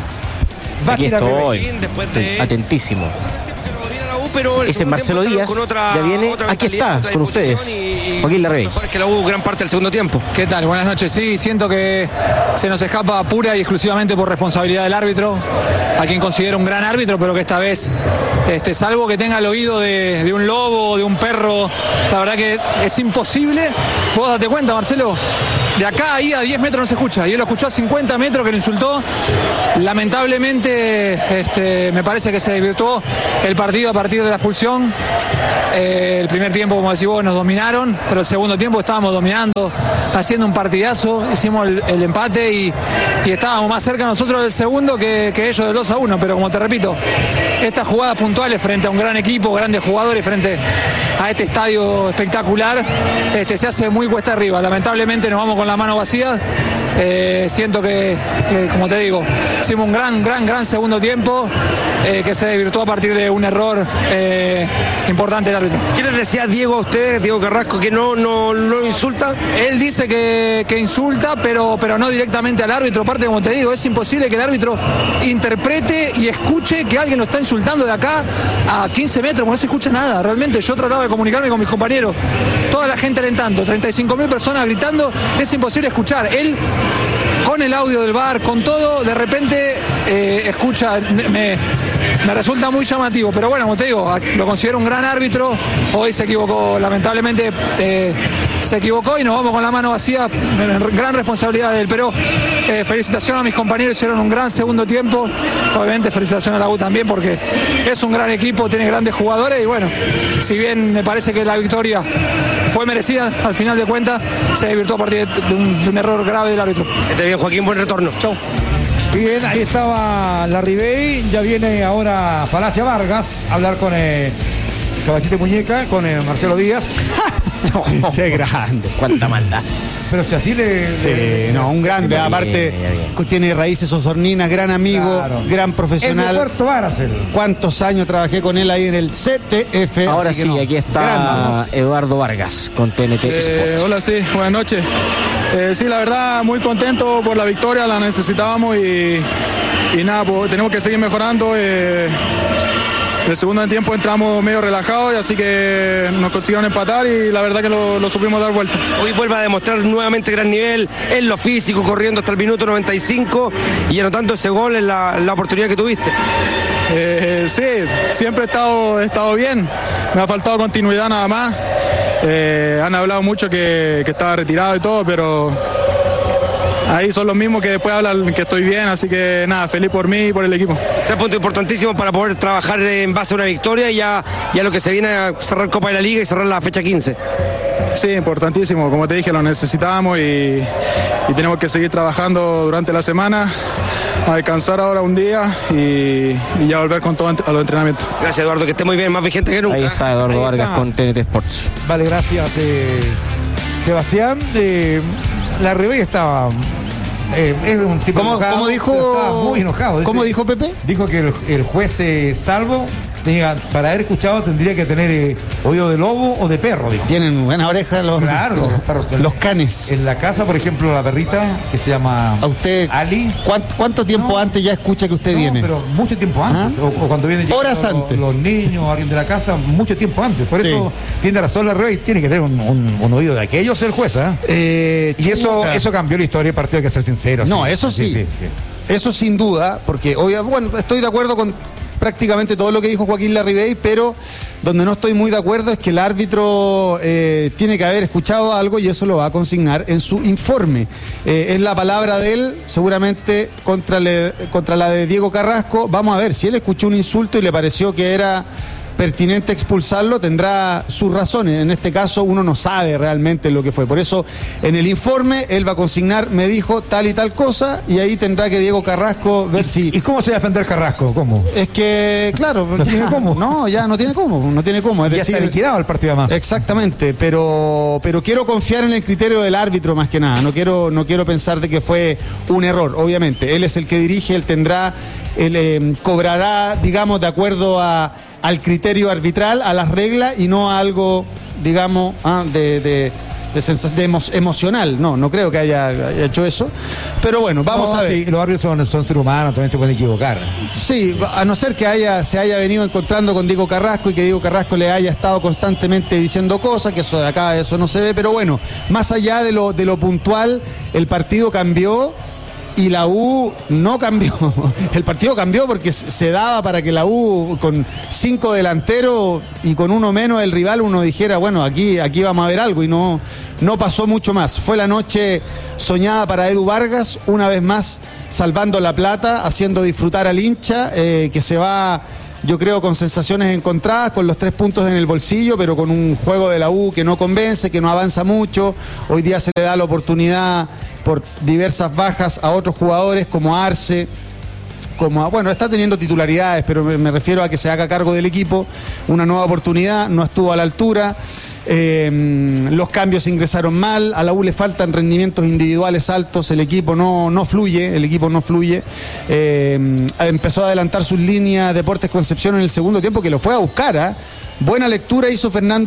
Va Aquí estoy, después de... atentísimo. Pero ese es Marcelo Díaz, con otra, ya viene, aquí está, con ustedes, y, y Joaquín Larribey. Mejor es que la U gran parte del segundo tiempo. ¿Qué tal? Buenas noches. Sí, siento que se nos escapa pura y exclusivamente por responsabilidad del árbitro, a quien considero un gran árbitro, pero que esta vez, este, salvo que tenga el oído de, de un lobo, de un perro, la verdad que es imposible. Vos date cuenta, Marcelo, de acá ahí a diez metros no se escucha, y él lo escuchó a cincuenta metros que lo insultó. Lamentablemente, este, me parece que se desvirtuó el partido a partir de la expulsión. Eh, el primer tiempo, como decís vos, nos dominaron, pero el segundo tiempo estábamos dominando, haciendo un partidazo, hicimos el, el empate y, y estábamos más cerca nosotros del segundo que, que ellos del dos a uno, pero como te repito, estas jugadas puntuales frente a un gran equipo, grandes jugadores, frente a este estadio espectacular, este, se hace muy cuesta arriba. Lamentablemente nos vamos con la mano vacía. Eh, siento que, que, como te digo, hicimos un gran, gran, gran segundo tiempo eh, que se desvirtuó a partir de un error eh, importante del árbitro. ¿Qué les decía Diego a ustedes, Diego Carrasco, que no, no, no insulta? Él dice que, que insulta, pero, pero no directamente al árbitro. Aparte, como te digo, es imposible que el árbitro interprete y escuche que alguien lo está insultando de acá a quince metros, porque no se escucha nada. Realmente yo trataba de comunicarme con mis compañeros, toda la gente alentando, treinta y cinco mil personas gritando, es imposible escuchar. Él, con el audio del V A R, con todo, de repente eh, escucha, me, me resulta muy llamativo, pero bueno, como te digo, lo considero un gran árbitro. Hoy se equivocó, lamentablemente eh, se equivocó y nos vamos con la mano vacía, gran responsabilidad de él, pero eh, felicitación a mis compañeros, hicieron un gran segundo tiempo. Obviamente felicitación a la U también, porque es un gran equipo, tiene grandes jugadores y bueno, si bien me parece que la victoria fue merecida, al final de cuentas se desvirtuó a partir de un, de un error grave del árbitro. Esté bien, Joaquín, buen retorno. Chau. Bien, ahí estaba Larribey, ya viene ahora Palacia Vargas a hablar con eh, Cabecita y Muñeca, con eh, Marcelo Díaz. No, qué grande. Cuánta maldad. Pero si así le... Sí, le, no, un grande, aparte bien, bien, bien. Tiene raíces osorninas, gran amigo, claro, gran profesional. El de Puerto Varas. ¿Cuántos años trabajé con él ahí en el C T F? Ahora sí, no, aquí está Eduardo Vargas con T N T eh, Sports. Hola, sí, buenas noches. Eh, sí, la verdad, muy contento por la victoria, la necesitábamos y, y nada, pues, tenemos que seguir mejorando. Eh, el segundo tiempo entramos medio relajados y así que nos consiguieron empatar y la verdad que lo, lo supimos dar vuelta. Hoy vuelve a demostrar nuevamente gran nivel en lo físico, corriendo hasta el minuto noventa y cinco y anotando ese gol en la, la oportunidad que tuviste. Eh, sí, siempre he estado, he estado bien, me ha faltado continuidad nada más. Eh, han hablado mucho que, que estaba retirado y todo, pero ahí son los mismos que después hablan que estoy bien, así que nada, feliz por mí y por el equipo. Tres puntos importantísimos para poder trabajar en base a una victoria y ya, ya lo que se viene a cerrar Copa de la Liga y cerrar la fecha quince. Sí, importantísimo, como te dije, lo necesitábamos y, y tenemos que seguir trabajando durante la semana, a descansar ahora un día y, y ya volver con todo a los entrenamientos. Gracias, Eduardo, que esté muy bien, más vigente que nunca. Ahí está Eduardo Ahí Vargas está. con T N T Sports. Vale, gracias, eh, Sebastián. Eh, Larribey estaba... Eh, es un tipo ¿Cómo, enojado, ¿cómo dijo? Estaba muy enojado. ¿Cómo Dice, dijo Pepe? Dijo que el, el juez eh, Salvo tenía, para haber escuchado tendría que tener eh, oído de lobo o de perro. Dijo. Tienen buena oreja los, claro, los, los perros. Los canes. En la casa, por ejemplo, la perrita que se llama ¿A usted Ali. ¿Cuánto, cuánto tiempo no, antes ya escucha que usted no, viene? Pero mucho tiempo antes. ¿Ah? O, o cuando vienen horas los, antes. Los niños, alguien de la casa, mucho tiempo antes. Por sí. eso tiene razón la Rey, tiene que tener un, un, un oído de aquellos el juez. ¿eh? Eh, y eso, eso cambió la historia del partido, hay que ser sincero. No, sí, eso sí. sí, sí, sí. Eso sin duda, porque obviamente, bueno, estoy de acuerdo con prácticamente todo lo que dijo Joaquín Larribey, pero donde no estoy muy de acuerdo es que el árbitro eh, tiene que haber escuchado algo y eso lo va a consignar en su informe. Eh, es la palabra de él, seguramente contra, le, contra la de Diego Carrasco. Vamos a ver, si él escuchó un insulto y le pareció que era pertinente expulsarlo, tendrá sus razones. En este caso uno no sabe realmente lo que fue. Por eso en el informe él va a consignar, me dijo tal y tal cosa, y ahí tendrá que Diego Carrasco ver ¿Y, si... ¿Y cómo se va a defender Carrasco? ¿Cómo? Es que, claro... ¿No tiene cómo? No, ya no tiene cómo, no tiene cómo. Es ya decir, está liquidado el partido más. Exactamente, pero, pero quiero confiar en el criterio del árbitro más que nada. No quiero, no quiero pensar de que fue un error, obviamente. Él es el que dirige, él tendrá, él eh, cobrará, digamos, de acuerdo a... al criterio arbitral, a las reglas y no a algo, digamos, ah, de, de, de, sens- de emo- emocional. No, no creo que haya, haya hecho eso. Pero bueno, vamos no, a ver. Sí, los árbitros son, son seres humanos, también se pueden equivocar. Sí, a no ser que haya, se haya venido encontrando con Diego Carrasco y que Diego Carrasco le haya estado constantemente diciendo cosas, que eso de acá, eso no se ve. Pero bueno, más allá de lo, de lo puntual, el partido cambió. Y la U no cambió. El partido cambió porque se daba para que la U, con cinco delanteros y con uno menos el rival, uno dijera, bueno, aquí, aquí vamos a ver algo. Y no, no pasó mucho más. Fue la noche soñada para Edu Vargas, una vez más salvando la plata, haciendo disfrutar al hincha, eh, que se va... yo creo con sensaciones encontradas, con los tres puntos en el bolsillo, pero con un juego de la U que no convence, que no avanza mucho. Hoy día se le da la oportunidad por diversas bajas a otros jugadores como Arce, como a, bueno, está teniendo titularidades, pero me, me refiero a que se haga cargo del equipo. Una nueva oportunidad, no estuvo a la altura. Eh, los cambios ingresaron mal, a la U le faltan rendimientos individuales altos, el equipo no, no fluye, el equipo no fluye. Eh, empezó a adelantar sus líneas Deportes Concepción en el segundo tiempo, que lo fue a buscar, ¿eh? Buena lectura hizo Fernando